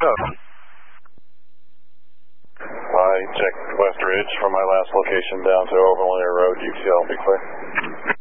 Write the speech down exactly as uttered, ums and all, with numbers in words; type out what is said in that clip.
code. I checked West Ridge from my last location down to Overlander Road. U T L, be clear.